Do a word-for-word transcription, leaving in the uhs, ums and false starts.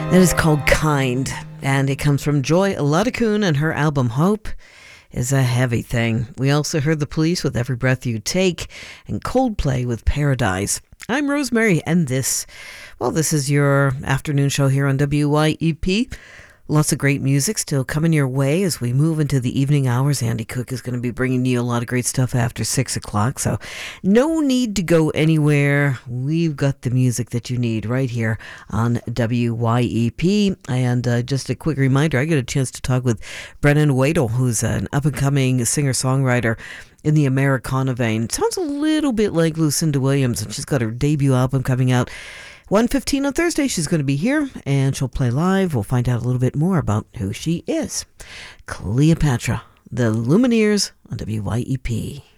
It is called Kind, and it comes from Joy Lutakun, and her album Hope is a heavy thing. We also heard The Police with Every Breath You Take, and Coldplay with Paradise. I'm Rosemary, and this, well, this is your afternoon show here on W Y E P. Lots of great music still coming your way as we move into the evening hours. Andy Cook is going to be bringing you a lot of great stuff after six o'clock, so no need to go anywhere. We've got the music that you need right here on W Y E P. And uh, just a quick reminder, I got a chance to talk with Brennan Wadle, who's an up-and-coming singer-songwriter in the Americana vein. Sounds a little bit like Lucinda Williams, and she's got her debut album coming out one fifteen on Thursday. She's going to be here, and she'll play live. We'll find out a little bit more about who she is. Cleopatra, the Lumineers on W Y E P.